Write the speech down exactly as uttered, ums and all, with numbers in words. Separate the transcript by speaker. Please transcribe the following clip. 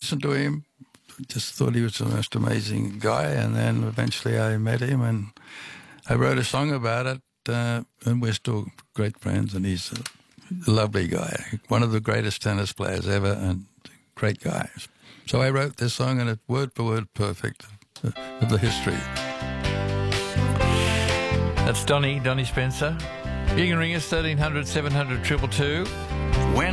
Speaker 1: listened to him, just thought he was the most amazing guy, and then eventually I met him and I wrote a song about it, uh, and we're still great friends, and he's a lovely guy, one of the greatest tennis players ever, and great guy. So I wrote this song, and it's word for word perfect of, of the history.
Speaker 2: That's Donnie, Donnie Spencer. You can ring us, thirteen hundred, seven hundred, two two two.